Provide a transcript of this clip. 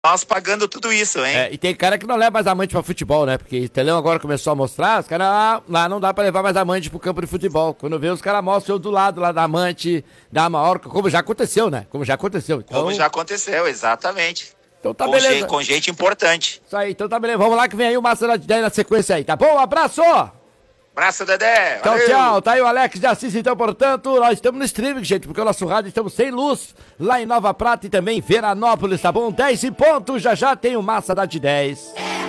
nós pagando tudo isso, hein? E tem cara que não leva mais amante pra futebol, né? Porque o telão agora começou a mostrar, os caras lá não dá pra levar mais amante pro campo de futebol. Quando vê, os caras mostram eu do lado lá da amante, da Maorca, como já aconteceu, né? Como já aconteceu. Então, Como já aconteceu, exatamente. então tá beleza. Com gente importante. Isso aí, então tá beleza. Vamos lá que vem aí o Massa da 10 na sequência aí, tá bom? Um abraço! Abraço, Dedé. Tchau, Valeu. tchau. Tá aí o Alex de Assis, então, portanto, nós estamos no streaming, gente, porque o nosso rádio estamos sem luz lá em Nova Prata e também em Veranópolis, tá bom? 10 e ponto, já já tem o Massa da de 10.